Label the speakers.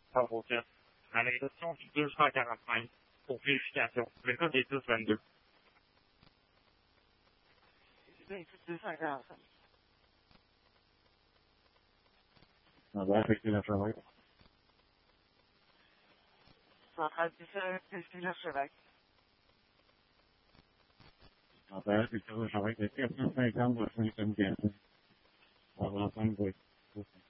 Speaker 1: Prochaine. À l'exception du 245 pour vérification. Le code est 1022.
Speaker 2: C'est 245.
Speaker 3: On va affecter la cheval.
Speaker 2: 137, c'est le cheval.
Speaker 3: On va affecter la cheval. C'est 450 à 540. On va entendre, oui.